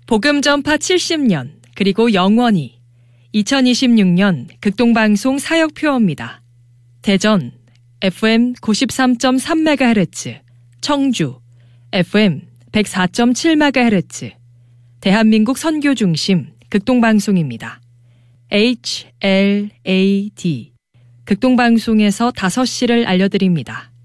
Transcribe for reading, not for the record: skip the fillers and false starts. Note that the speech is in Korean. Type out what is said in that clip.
복음 전파 70년 그리고 영원히 2026년 극동방송 사역표어입니다. 대전 FM 93.3MHz, 청주 FM 104.7MHz, 대한민국 선교 중심 극동방송입니다. HLAD 극동방송에서 5시를 알려드립니다.